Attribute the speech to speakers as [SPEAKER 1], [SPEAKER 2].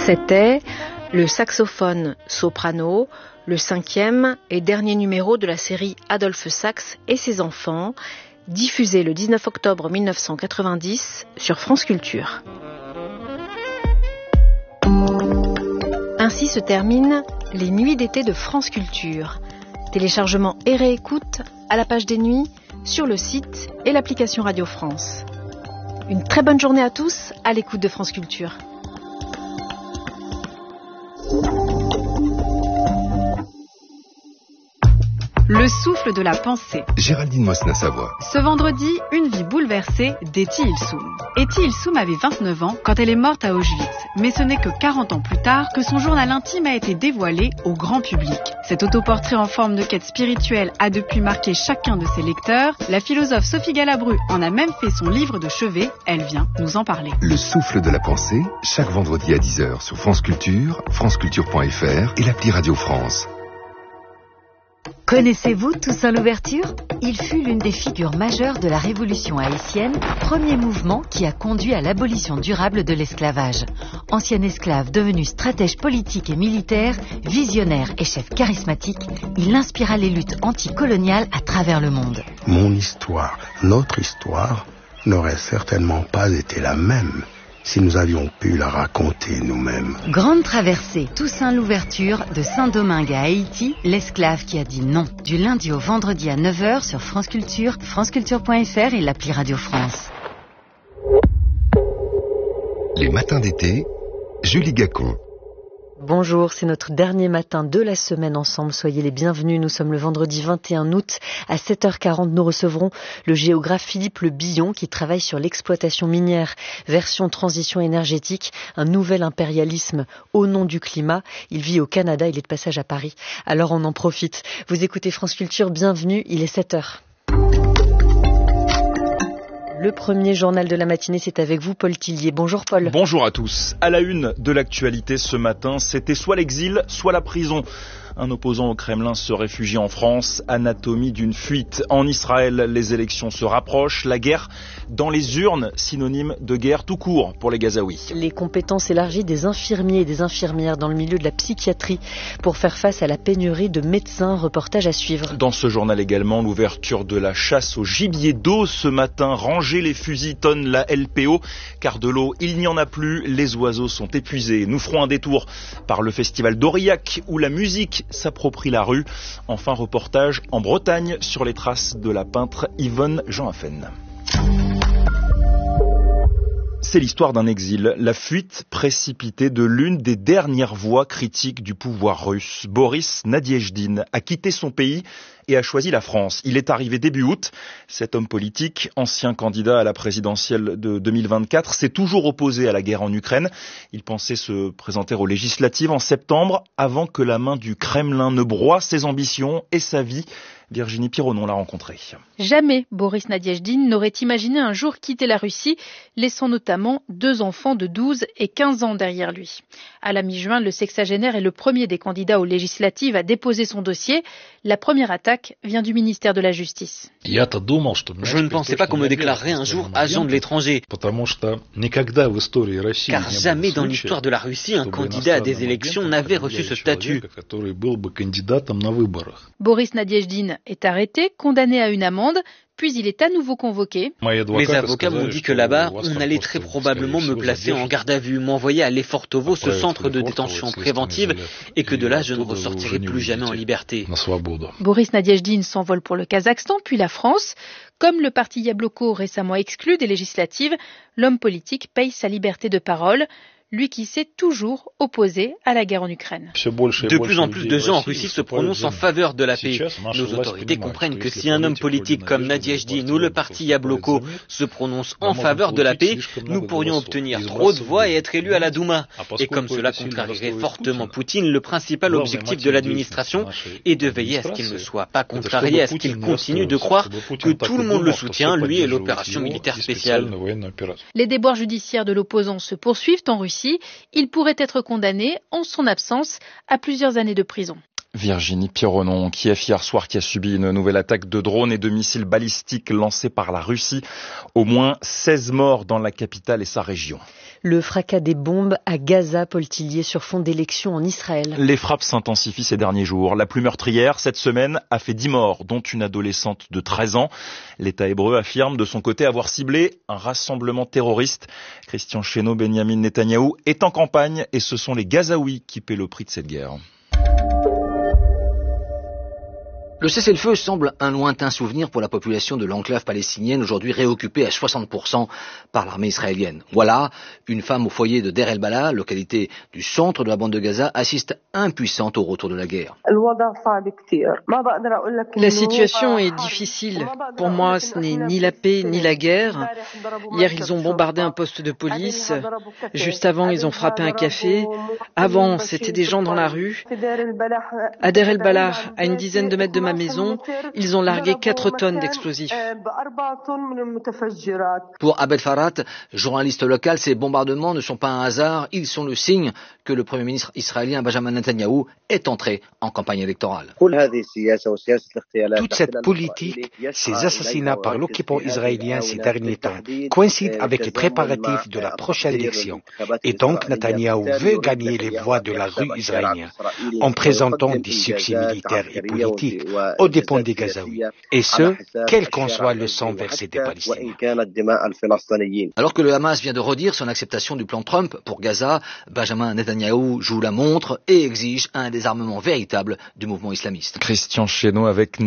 [SPEAKER 1] C'était le saxophone soprano, le 5e et dernier numéro de la série Adolphe Sax et ses enfants, diffusé le 19 octobre 1990 sur France Culture. Ainsi se terminent les nuits d'été de France Culture. Téléchargement et réécoute à la page des nuits, sur le site et l'application Radio France. Une très bonne journée à tous à l'écoute de France Culture.
[SPEAKER 2] Le souffle de la pensée.
[SPEAKER 3] Géraldine Mosna-Savoie.
[SPEAKER 2] Ce vendredi, une vie bouleversée d'Etty Ilsoum. Etty Ilsoum avait 29 ans quand elle est morte à Auschwitz. Mais ce n'est que 40 ans plus tard que son journal intime a été dévoilé au grand public. Cet autoportrait en forme de quête spirituelle a depuis marqué chacun de ses lecteurs. La philosophe Sophie Galabru en a même fait son livre de chevet. Elle vient nous en parler.
[SPEAKER 3] Le souffle de la pensée, chaque vendredi à 10h sur France Culture, franceculture.fr et l'appli Radio France.
[SPEAKER 4] Connaissez-vous Toussaint Louverture ? Il fut l'une des figures majeures de la révolution haïtienne, premier mouvement qui a conduit à l'abolition durable de l'esclavage. Ancien esclave devenu stratège politique et militaire, visionnaire et chef charismatique, il inspira les luttes anticoloniales à travers le monde.
[SPEAKER 5] Mon histoire, notre histoire, n'aurait certainement pas été la même si nous avions pu la raconter nous-mêmes.
[SPEAKER 4] Grande traversée, Toussaint Louverture, de Saint-Domingue à Haïti, l'esclave qui a dit non. Du lundi au vendredi à 9h sur France Culture, franceculture.fr et l'appli Radio France.
[SPEAKER 3] Les matins d'été, Julie Gacon.
[SPEAKER 6] Bonjour, c'est notre dernier matin de la semaine ensemble. Soyez les bienvenus. Nous sommes le vendredi 21 août. À 7h40, nous recevrons le géographe Philippe Le Billon qui travaille sur l'exploitation minière, version transition énergétique, un nouvel impérialisme au nom du climat. Il vit au Canada, il est de passage à Paris. Alors on en profite. Vous écoutez France Culture, bienvenue, il est 7h. Le premier journal de la matinée, c'est avec vous, Paul Tillier. Bonjour Paul.
[SPEAKER 7] Bonjour à tous. À la une de l'actualité ce matin, c'était soit l'exil, soit la prison. Un opposant au Kremlin se réfugie en France, anatomie d'une fuite. En Israël, les élections se rapprochent. La guerre dans les urnes, synonyme de guerre tout court pour les Gazaouis.
[SPEAKER 6] Les compétences élargies des infirmiers et des infirmières dans le milieu de la psychiatrie pour faire face à la pénurie de médecins. Reportage à suivre.
[SPEAKER 7] Dans ce journal également, l'ouverture de la chasse au gibier d'eau ce matin. Ranger les fusils tonne la LPO, car de l'eau, il n'y en a plus. Les oiseaux sont épuisés. Nous ferons un détour par le festival d'Aurillac où la musique s'approprie la rue. Enfin, reportage en Bretagne sur les traces de la peintre Yvonne Jean-Affen. C'est l'histoire d'un exil, la fuite précipitée de l'une des dernières voix critiques du pouvoir russe. Boris Nadiejdine a quitté son pays et a choisi la France. Il est arrivé début août. Cet homme politique, ancien candidat à la présidentielle de 2024, s'est toujours opposé à la guerre en Ukraine. Il pensait se présenter aux législatives en septembre, avant que la main du Kremlin ne broie ses ambitions et sa vie. Virginie Pironon l'a rencontré.
[SPEAKER 8] Jamais Boris Nadiejdine n'aurait imaginé un jour quitter la Russie, laissant notamment 2 enfants de 12 et 15 ans derrière lui. À la mi-juin, le sexagénaire est le premier des candidats aux législatives à déposer son dossier. La première attaque vient du ministère de la Justice.
[SPEAKER 9] Je ne pensais pas qu'on me déclarerait un jour agent de l'étranger. Car jamais dans l'histoire de la Russie, un candidat à des élections n'avait reçu ce statut.
[SPEAKER 8] Boris Nadiejdine est arrêté, condamné à une amende, puis il est à nouveau convoqué.
[SPEAKER 9] Mes avocats m'ont dit que là-bas, on allait très probablement me placer en garde à vue, m'envoyer à Lefortovo, ce centre de détention préventive, et que de là, je ne ressortirai plus jamais en liberté.
[SPEAKER 8] Boris Nadiejdine s'envole pour le Kazakhstan, puis la France. Comme le parti Yabloko récemment exclu des législatives, l'homme politique paye sa liberté de parole. Lui qui s'est toujours opposé à la guerre en Ukraine.
[SPEAKER 9] De plus en plus de gens en Russie se prononcent en faveur de la paix. Nos autorités comprennent que si un homme politique comme Nadiejdine ou le parti Yabloko se prononce en faveur de la paix, nous pourrions obtenir trop de voix et être élus à la Douma. Et comme cela contrarierait fortement Poutine, le principal objectif de l'administration est de veiller à ce qu'il ne soit pas contrarié, à ce qu'il continue de croire que tout le monde le soutient, lui et l'opération militaire spéciale.
[SPEAKER 8] Les déboires judiciaires de l'opposant se poursuivent en Russie. Il pourrait être condamné, en son absence, à plusieurs années de prison.
[SPEAKER 7] Virginie Pironon, Kiev hier soir qui a subi une nouvelle attaque de drones et de missiles balistiques lancés par la Russie. Au moins 16 morts dans la capitale et sa région.
[SPEAKER 6] Le fracas des bombes à Gaza, Paul Tillier, sur fond d'élections en Israël.
[SPEAKER 7] Les frappes s'intensifient ces derniers jours. La plus meurtrière, cette semaine, a fait 10 morts, dont une adolescente de 13 ans. L'État hébreu affirme de son côté avoir ciblé un rassemblement terroriste. Christian Chesneau, Benyamin Netanyahou est en campagne et ce sont les Gazaouis qui paient le prix de cette guerre.
[SPEAKER 10] Le cessez-le-feu semble un lointain souvenir pour la population de l'enclave palestinienne, aujourd'hui réoccupée à 60% par l'armée israélienne. Voilà, une femme au foyer de Deir el-Balah, localité du centre de la bande de Gaza, assiste impuissante au retour de la guerre.
[SPEAKER 11] La situation est difficile. Pour moi, ce n'est ni la paix ni la guerre. Hier, ils ont bombardé un poste de police. Juste avant, ils ont frappé un café. Avant, c'était des gens dans la rue. À Deir el-Balah, à une dizaine de mètres de ma maison, ils ont largué 4 tonnes d'explosifs.
[SPEAKER 10] Pour Abed Farat, journaliste local, ces bombardements ne sont pas un hasard, ils sont le signe que le Premier ministre israélien Benjamin Netanyahou est entré en campagne électorale.
[SPEAKER 12] Toute cette politique, ces assassinats par l'occupant israélien ces derniers temps, coïncident avec les préparatifs de la prochaine élection. Et donc Netanyahou veut gagner les voix de la rue israélienne en présentant des succès militaires et politiques aux dépens des Gazaouis, et ce, quel qu'en soit le sang versé des Palestiniens.
[SPEAKER 10] Alors que le Hamas vient de redire son acceptation du plan Trump pour Gaza, Benjamin Netanyahou joue la montre et exige un désarmement véritable du mouvement islamiste.
[SPEAKER 7] Christian Chesneau avec